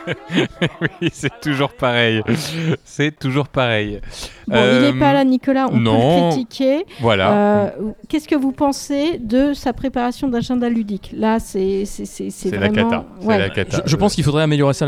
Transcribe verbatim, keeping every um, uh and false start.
Oui, c'est toujours pareil. C'est toujours pareil. Bon, euh, il n'est pas là, Nicolas, on non, peut le critiquer. Voilà. Euh, qu'est-ce que vous pensez de sa préparation d'agenda ludique ? Là, c'est, c'est, c'est, c'est, c'est vraiment... la cata. Ouais. C'est la cata. Je, je pense qu'il faudrait améliorer ça